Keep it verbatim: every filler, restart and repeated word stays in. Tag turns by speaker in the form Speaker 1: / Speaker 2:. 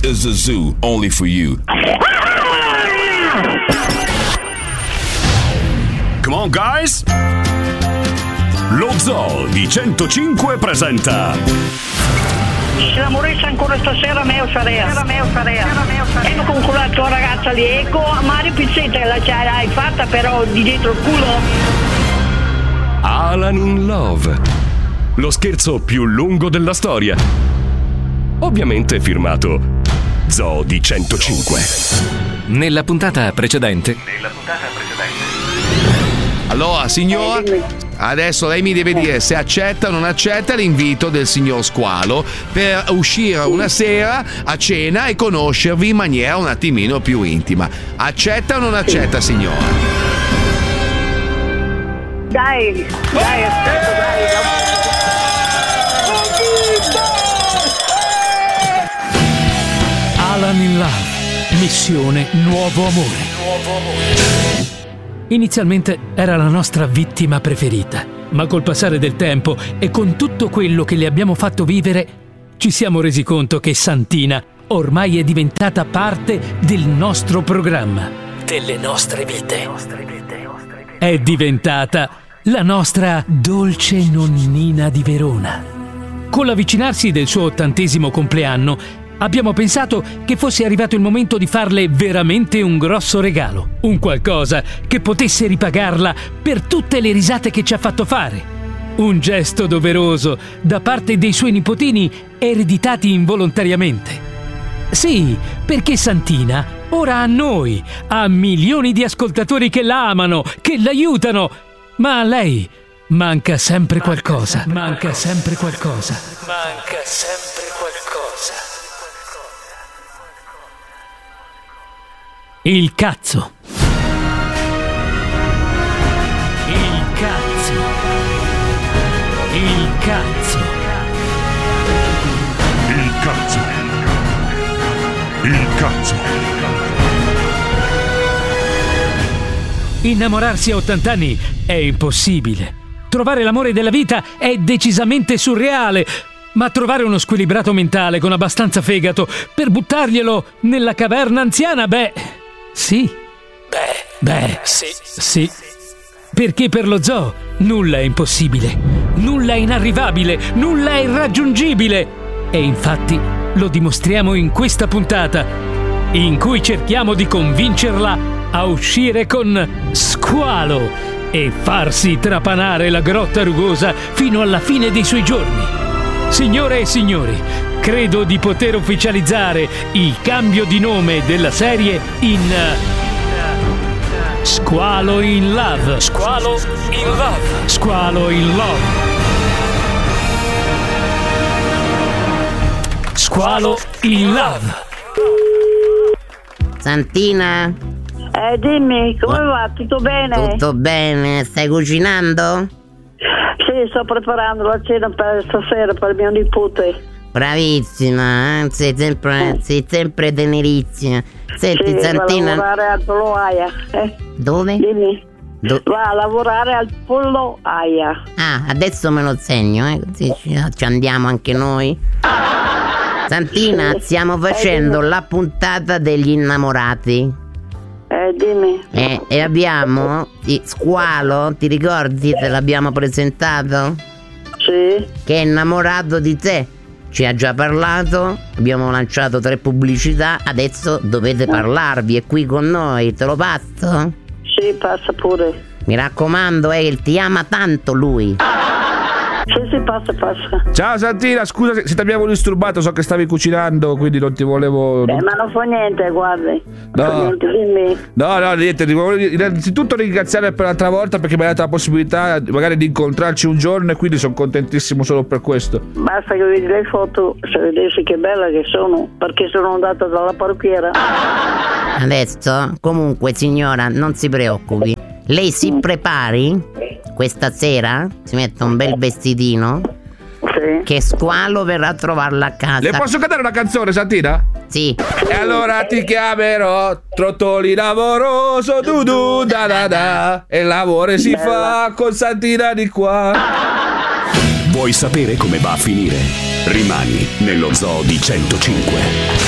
Speaker 1: is a zoo only for you. Come on, guys! Lo Zoo di centocinque presenta
Speaker 2: Se la moresse ancora stasera, meo sarea. Meo sarea. E non con quella tua ragazza lì, ecco, a Mario Pizzetta la l'hai fatta però di dietro il culo.
Speaker 1: Alan in Love, lo scherzo più lungo della storia. Ovviamente firmato Zoo di centocinque.
Speaker 3: Nella puntata precedente.
Speaker 4: Nella puntata precedente.
Speaker 5: Allora, signor,
Speaker 2: Eh,
Speaker 5: adesso lei mi deve dire se accetta o non accetta l'invito del signor Squalo per uscire una sera a cena e conoscervi in maniera un attimino più intima. Accetta o non accetta, signora?
Speaker 2: Dai, dai, aspetta, dai.
Speaker 6: Alan in Love, missione Nuovo Amore. Nuovo Amore. Inizialmente era la nostra vittima preferita, ma col passare del tempo e con tutto quello che le abbiamo fatto vivere, ci siamo resi conto che Santina ormai è diventata parte del nostro programma, delle nostre vite. È diventata la nostra dolce nonnina di Verona. Con l'avvicinarsi del suo ottantesimo compleanno, abbiamo pensato che fosse arrivato il momento di farle veramente un grosso regalo, un qualcosa che potesse ripagarla per tutte le risate che ci ha fatto fare. Un gesto doveroso da parte dei suoi nipotini ereditati involontariamente. Sì, perché Santina ora ha noi, ha milioni di ascoltatori che la amano, che l'aiutano, ma a lei manca sempre qualcosa. Manca sempre qualcosa. Manca sempre qualcosa. Il cazzo. Il cazzo. Il cazzo.
Speaker 7: Il cazzo. Il cazzo.
Speaker 6: Innamorarsi a ottanta anni è impossibile. Trovare l'amore della vita è decisamente surreale. Ma trovare uno squilibrato mentale con abbastanza fegato per buttarglielo nella caverna anziana, beh... Sì. Beh, beh, sì, sì. Perché per lo zoo nulla è impossibile, nulla è inarrivabile, nulla è irraggiungibile. E infatti lo dimostriamo in questa puntata, in cui cerchiamo di convincerla a uscire con Squalo e farsi trapanare la grotta rugosa fino alla fine dei suoi giorni. Signore e signori, credo di poter ufficializzare il cambio di nome della serie in Squalo in Love. Squalo in Love. Squalo in Love. Squalo in Love.
Speaker 8: Santina?
Speaker 2: Eh, dimmi, come va? Tutto bene?
Speaker 8: Tutto bene, stai cucinando?
Speaker 2: Sì, sto preparando la cena per stasera per mio nipote.
Speaker 8: Bravissima, eh? sei sempre, sei sempre tenerissima. Senti,
Speaker 2: sì,
Speaker 8: Santina.
Speaker 2: Va a lavorare al Pollo Aia. Eh?
Speaker 8: Dove?
Speaker 2: Dimmi.
Speaker 8: Do-
Speaker 2: Va a lavorare al Pollo Aia.
Speaker 8: Ah, adesso me lo segno, eh? Così ci, ci andiamo anche noi. Santina, stiamo facendo la puntata degli innamorati.
Speaker 2: Eh, dimmi.
Speaker 8: Eh, e abbiamo sì, Squalo, ti ricordi? Te l'abbiamo presentato?
Speaker 2: Sì.
Speaker 8: Che è innamorato di te. Ci ha già parlato, abbiamo lanciato tre pubblicità, adesso dovete parlarvi, è qui con noi, te lo passo?
Speaker 2: Sì, passa pure.
Speaker 8: Mi raccomando, eh, ti ama tanto lui.
Speaker 2: Sì, sì, passa, passa.
Speaker 5: Ciao Santina, scusa se ti abbiamo disturbato, so che stavi cucinando, quindi non ti volevo...
Speaker 2: Eh, ma non fa niente, guardi. Non fa
Speaker 5: No.
Speaker 2: niente, dimmi.
Speaker 5: No, no, niente, ti volevo innanzitutto ringraziare per l'altra volta perché mi hai dato la possibilità magari di incontrarci un giorno e quindi sono contentissimo solo per questo.
Speaker 2: Basta che vedi le foto, se vedessi che bella che sono, perché sono andata dalla parrucchiera.
Speaker 8: Adesso, comunque signora, non si preoccupi. Lei si prepari questa sera, si mette un bel vestitino,
Speaker 2: Sì.
Speaker 8: che Squalo verrà a trovarla a casa.
Speaker 5: Le posso cantare una canzone, Santina?
Speaker 8: Sì.
Speaker 5: E allora ti chiamerò Trottolino amoroso, du du da da da. E l'amore si fa con Santina di qua.
Speaker 1: Vuoi sapere come va a finire? Rimani nello Zoo di centocinque.